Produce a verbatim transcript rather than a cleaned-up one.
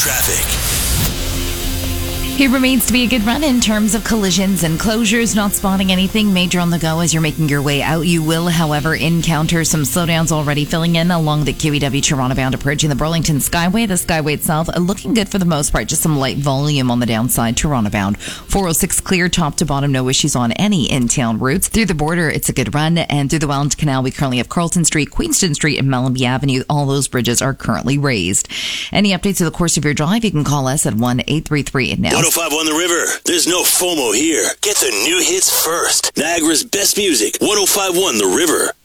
Traffic. It remains to be a good run in terms of collisions and closures. Not spotting anything major on the go as you're making your way out. You will, however, encounter some slowdowns already filling in along the Q E W Toronto bound approaching the Burlington Skyway. The Skyway itself looking good for the most part. Just some light volume on the downside Toronto bound. four oh six clear top to bottom. No issues on any in-town routes. Through the border, it's a good run. And through the Welland Canal, we currently have Carlton Street, Queenston Street, and Mellenby Avenue. All those bridges are currently raised. Any updates to the course of your drive, you can call us at one eight three three now. one oh five point one The River. There's no FOMO here. Get the new hits first. Niagara's best music. one oh five point one The River.